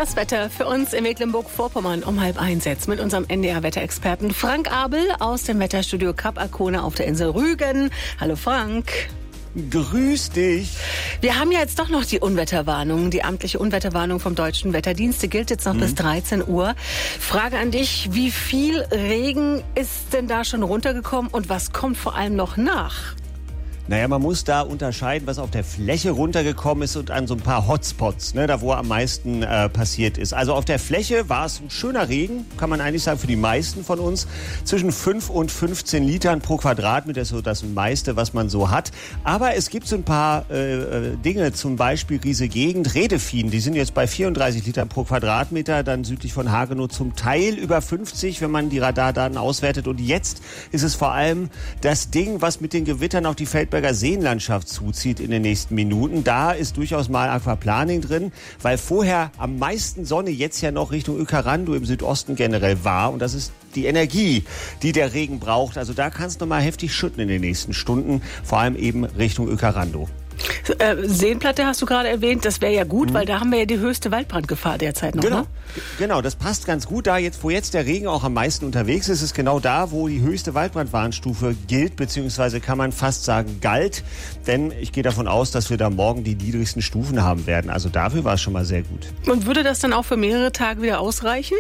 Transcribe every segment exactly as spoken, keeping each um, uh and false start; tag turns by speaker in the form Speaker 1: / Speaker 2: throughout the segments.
Speaker 1: Das Wetter für uns in Mecklenburg-Vorpommern um halb eins jetzt mit unserem N D R-Wetterexperten Frank Abel aus dem Wetterstudio Kap Arkona auf der Insel Rügen. Hallo Frank.
Speaker 2: Grüß dich.
Speaker 1: Wir haben ja jetzt doch noch die Unwetterwarnung, die amtliche Unwetterwarnung vom Deutschen Wetterdienst. Die gilt jetzt noch mhm. bis dreizehn Uhr. Frage an dich, wie viel Regen ist denn da schon runtergekommen und was kommt vor allem noch nach?
Speaker 2: Naja, man muss da unterscheiden, was auf der Fläche runtergekommen ist und an so ein paar Hotspots, ne, da wo am meisten äh, passiert ist. Also auf der Fläche war es ein schöner Regen, kann man eigentlich sagen, für die meisten von uns. Zwischen fünf und fünfzehn Litern pro Quadratmeter ist so das meiste, was man so hat. Aber es gibt so ein paar äh, Dinge, zum Beispiel diese Gegend Redefien, die sind jetzt bei vierunddreißig Litern pro Quadratmeter, dann südlich von Hagenow zum Teil über fünfzig, wenn man die Radardaten auswertet. Und jetzt ist es vor allem das Ding, was mit den Gewittern auf die Feldberger Seenlandschaft zuzieht in den nächsten Minuten. Da ist durchaus mal Aquaplaning drin, weil vorher am meisten Sonne jetzt ja noch Richtung Öckerando im Südosten generell war. Und das ist die Energie, die der Regen braucht. Also da kann es nochmal heftig schütten in den nächsten Stunden, vor allem eben Richtung Öckerando.
Speaker 1: Äh, Seenplatte hast du gerade erwähnt, das wäre ja gut, mhm. weil da haben wir ja die höchste Waldbrandgefahr derzeit noch.
Speaker 2: Genau,
Speaker 1: ne?
Speaker 2: genau, das passt ganz gut. Da jetzt, wo jetzt der Regen auch am meisten unterwegs ist, ist genau da, wo die höchste Waldbrandwarnstufe gilt, beziehungsweise kann man fast sagen galt. Denn ich gehe davon aus, dass wir da morgen die niedrigsten Stufen haben werden. Also dafür war es schon mal sehr gut.
Speaker 1: Und würde das dann auch für mehrere Tage wieder ausreichen?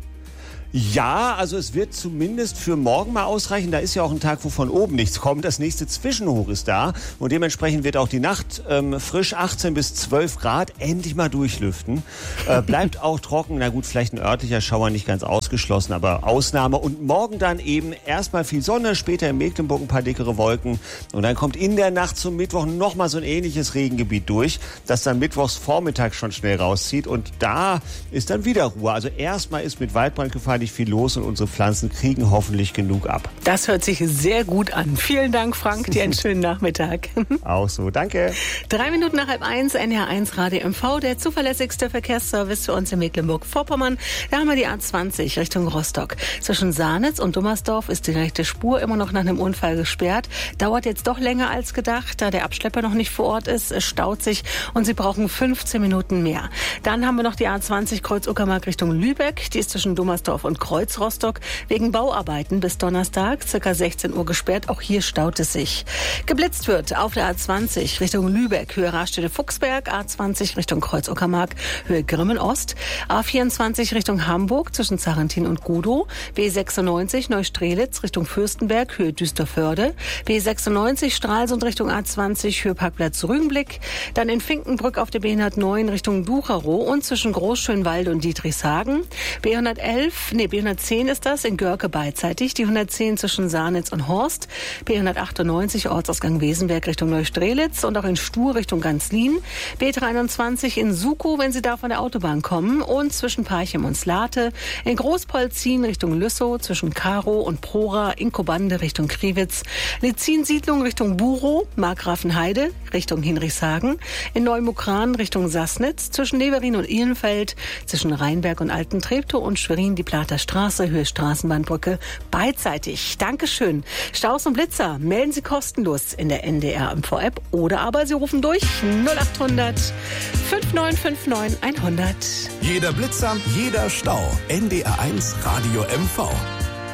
Speaker 2: Ja, also es wird zumindest für morgen mal ausreichen. Da ist ja auch ein Tag, wo von oben nichts kommt. Das nächste Zwischenhoch ist da und dementsprechend wird auch die Nacht ähm, frisch achtzehn bis zwölf Grad endlich mal durchlüften. Äh, bleibt auch trocken. Na gut, vielleicht ein örtlicher Schauer nicht ganz ausgeschlossen, aber Ausnahme. Und morgen dann eben erstmal viel Sonne, später in Mecklenburg ein paar dickere Wolken. Und dann kommt in der Nacht zum Mittwoch nochmal so ein ähnliches Regengebiet durch, das dann mittwochs Vormittag schon schnell rauszieht. Und da ist dann wieder Ruhe. Also erstmal ist mit Waldbrandgefahr nicht viel los und unsere Pflanzen kriegen hoffentlich genug ab.
Speaker 1: Das hört sich sehr gut an. Vielen Dank, Frank. Dir einen schönen Nachmittag.
Speaker 2: Auch so, danke.
Speaker 1: Drei Minuten nach halb eins, N D R eins Radio M V, der zuverlässigste Verkehrsservice für uns in Mecklenburg-Vorpommern. Da haben wir die A zwanzig Richtung Rostock. Zwischen Sahnitz und Dummersdorf ist die rechte Spur immer noch nach einem Unfall gesperrt. Dauert jetzt doch länger als gedacht, da der Abschlepper noch nicht vor Ort ist. Es staut sich und Sie brauchen fünfzehn Minuten mehr. Dann haben wir noch die A zwanzig Kreuz-Uckermark Richtung Lübeck. Die ist zwischen Dummersdorf und Kreuz Rostock wegen Bauarbeiten bis Donnerstag, circa sechzehn Uhr gesperrt. Auch hier staut es sich. Geblitzt wird auf der A zwanzig Richtung Lübeck, Höhe Rastede-Fuchsberg, A zwanzig Richtung Kreuz-Uckermark, Höhe Grimmen-Ost, A vierundzwanzig Richtung Hamburg zwischen Zarentin und Gudow, B sechsundneunzig Neustrelitz Richtung Fürstenberg, Höhe Düsterförde, B sechsundneunzig Stralsund Richtung A zwanzig, Höhe Parkplatz Rügenblick, dann in Finkenbrück auf der B hundertneun Richtung Bucherow und zwischen Großschönwalde und Dietrichshagen, B hundertelf, nee, B hundertzehn ist das, in Görke beidseitig, die hundertzehn zwischen Sahnitz und Horst, B hundertachtundneunzig Ortsausgang Wesenberg Richtung Neustrelitz und auch in Stur Richtung Ganzlin, B dreiundzwanzig in Sukow, wenn Sie da von der Autobahn kommen und zwischen Parchim und Slate, in Großpolzin Richtung Lüssow, zwischen Karow und Prora, in Kobande Richtung Kriwitz, Lezin-Siedlung Richtung Burow, Markgrafenheide Richtung Hinrichshagen, in Neumukran Richtung Sassnitz, zwischen Neverin und Ihlenfeld, zwischen Rheinberg und Altentreptow und Schwerin die Plater Straße, Höhe Straßenbahnbrücke, beidseitig. Dankeschön. Staus und Blitzer melden Sie kostenlos in der N D R M V-App oder aber Sie rufen durch null acht hundert fünf neun fünf neun hundert.
Speaker 3: Jeder Blitzer, jeder Stau. N D R eins Radio M V.